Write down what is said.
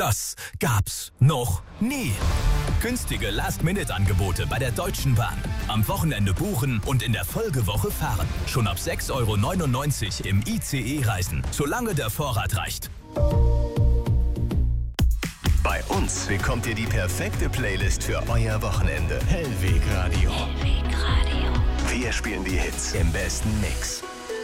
Das gab's noch nie. Günstige Last-Minute-Angebote bei der Deutschen Bahn. Am Wochenende buchen und in der Folgewoche fahren. Schon ab 6,99 € im ICE reisen, solange der Vorrat reicht. Bei uns bekommt ihr die perfekte Playlist für euer Wochenende. Hellweg Radio. Wir spielen die Hits im besten Mix.